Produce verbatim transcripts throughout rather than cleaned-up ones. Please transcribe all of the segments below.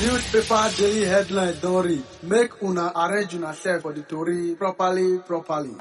Newspaper daily headlines don read. Make una arrange una self for the tori properly, properly.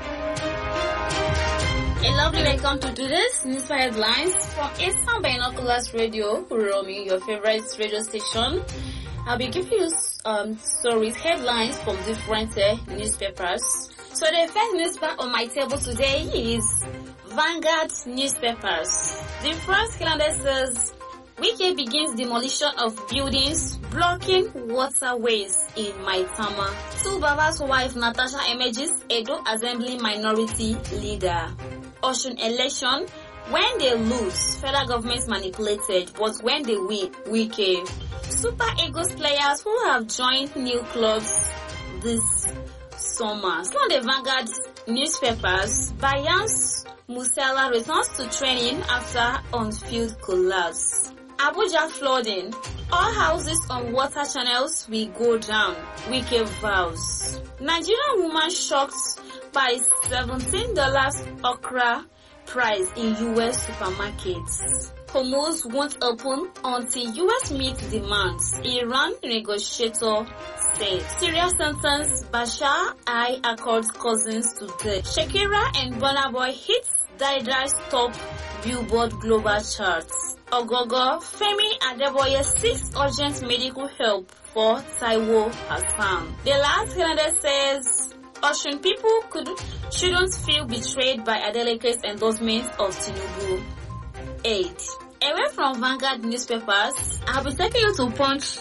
A lovely welcome to today's newspaper headlines from Eastern Binoculars Radio, Uromi, your favorite radio station. I'll be giving you um, stories, headlines from different uh, newspapers. So the first newspaper on my table today is Vanguard newspapers. The first calendar says, Wike begins demolition of buildings blocking waterways in Maitama. Two Baba's wife Natasha emerges Edo Assembly minority leader. Ocean election, when they lose, federal government manipulated, but when they win, Wike. Super Eagles players who have joined new clubs this summer. Still on the Vanguard newspapers, Bayans Musala returns to training after on-field collapse. Abuja flooding. All houses on water channels will go down. Wike vows. Nigerian woman shocked by seventeen dollars okra price in U S supermarkets. Hormuz won't open until U S meets demands. Iran negotiator said. Syria sentenced Bashar al-Assad's cousins to death. Shakira and Burna Boy hit Daida's top Billboard global charts. Ogogo, Femi Adeboye seeks urgent medical help for Taiwo Hassan. The last calendar says, Ocean people could shouldn't feel betrayed by Adeleke's endorsement of Tinubu. eight. Away from Vanguard newspapers, I'll be taking you to Punch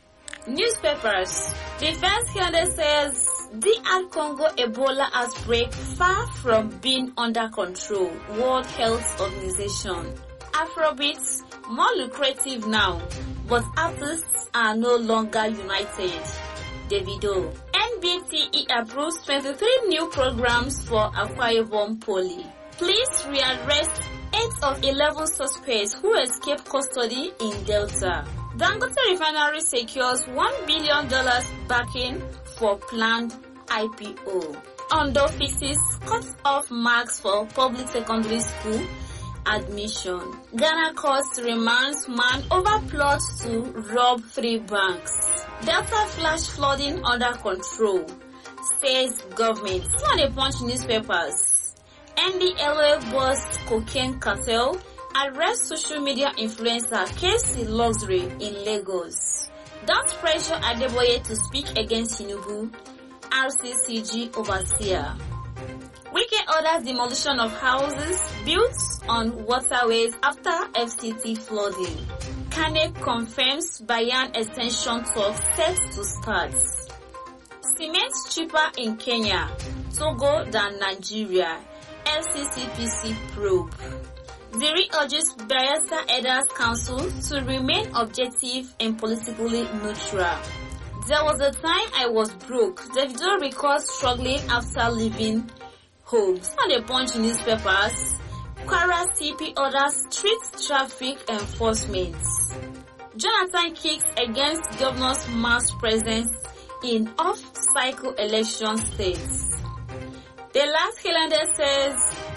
newspapers. The first calendar says, D R Congo Ebola outbreak far from being under control. World Health Organization. Afrobeats more lucrative now, but artists are no longer united. Davido. N B T E approves twenty-three new programs for Akwa Ibom Poly. Police rearrest eight of eleven suspects who escaped custody in Delta. Dangote Refinery secures one billion dollars backing for planned I P O. Ondo fixes cuts off marks for public secondary school admission. Ghana courts remands man over plot to rob three banks. Delta flash flooding under control, says government. Still on the Punch newspapers. N D L A boss cocaine cartel arrests social media influencer Casey Luxury in Lagos. Don't pressure Adeboye to speak against Tinubu, R C C G overseer. Wike orders demolition of houses built on waterways after F C T flooding. Kane confirms Bayan extension talk set to start. Cement cheaper in Kenya, Togo than Nigeria. F C C P C probe. Ziri urges Bayelsa Elders Council to remain objective and politically neutral. There was a time I was broke. Davido recalls struggling after leaving home. On the Punch newspapers, Kwara C P orders street traffic enforcement. Jonathan kicks against governor's mass presence in off-cycle election states. The last calendar says,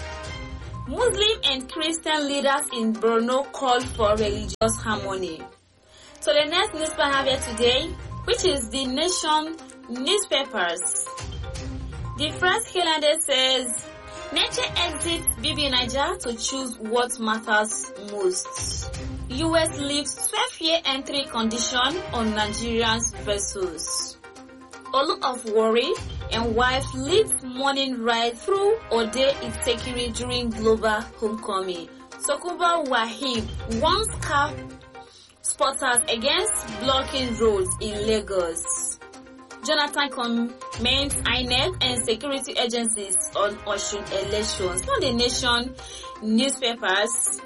Muslim and Christian leaders in Borno call for religious harmony. So the next newspaper I have here today, which is the Nation newspapers. The first calendar says, Nature exits Bibi Niger to choose what matters most. U S leaves twelve-year entry condition on Nigerians vessels. Olu of worry and wife leads morning ride through Ode Itekiri during global homecoming. Sokuba Wahib warns car spotters against blocking roads in Lagos. Jonathan comments I N E C and security agencies on Osun elections. On the Nation newspapers,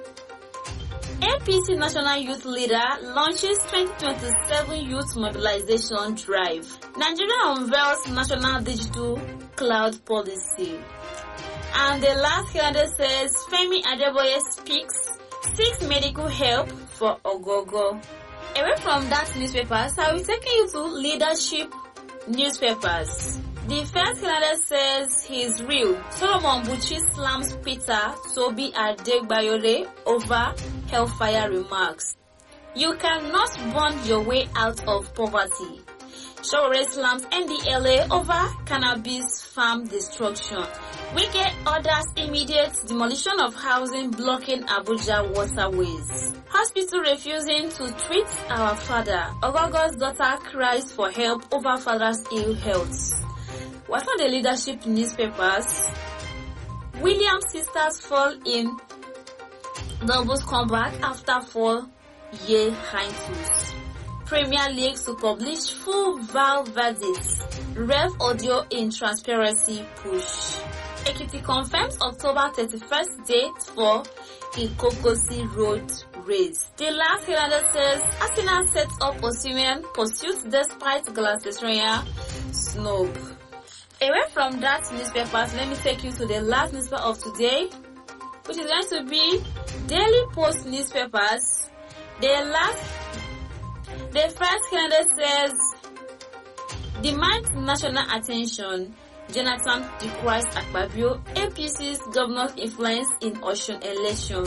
A P C National Youth Leader launches twenty twenty-seven Youth Mobilization Drive. Nigeria unveils National Digital Cloud Policy. And the last calendar says Femi Adeboye speaks, seeks medical help for Ogogo. Away from that newspapers, I will take you to leadership newspapers. The first calendar says he is real. Solomon Buchi slams Peter Toby Adegbayore over hellfire remarks. You cannot burn your way out of poverty. Showore slams N D L A over cannabis farm destruction. Wike orders immediate demolition of housing blocking Abuja waterways. Hospital refusing to treat our father. Ogogo's daughter cries for help over father's ill health. What are the leadership newspapers? Williams sisters fall in doubles comeback after four-year hiatus. Premier League to publish full V A L verdicts. Rev audio in transparency push. Ekiti confirms October thirty-first date for Ikokosi Road race. The last calendar says Arsenal sets up Osimhen pursuit despite Galatasaray snub. Away from that newspapers, let me take you to the last newspaper of today, which is going to be Daily Post newspapers. The last, the first calendar says demand national attention. Jonathan decries Akpabio, A P C's governor's influence in Osun election.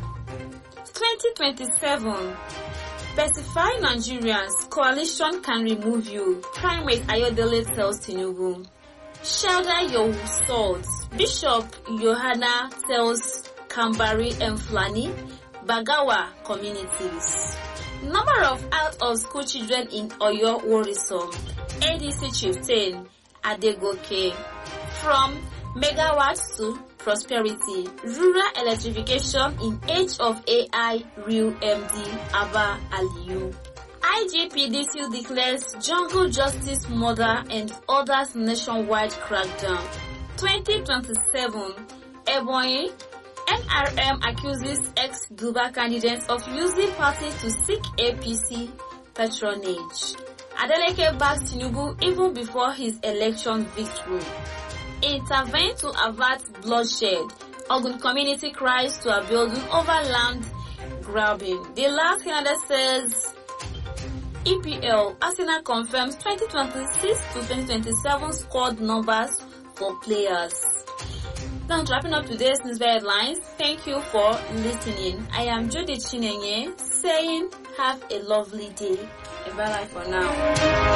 twenty twenty-seven. Pacify Nigerians, coalition can remove you. Primate Ayodele tells Tinubu. Shoulder your swords. Bishop Yohana tells Kambari and Flani, Bagawa communities. Number of out-of-school children in Oyo worrisome. A D C chieftain Adegoke. From megawatts to prosperity. Rural electrification in age of A I, real M D Abba Aliyu. I G P D C declares jungle justice murder and orders nationwide crackdown. twenty twenty-seven. Ebonyi. N R M accuses ex-Guba candidates of using party to seek A P C patronage. Adeleke backs Tinubu even before his election victory. Intervene to avert bloodshed. Ogun community cries to Abiodun over land grabbing. The last calendar says E P L Arsenal confirms twenty twenty-six to twenty twenty-seven squad numbers for players. Now wrapping up today's news headlines. Thank you for listening. I am Judith Chinenye saying have a lovely day. Bye bye for now.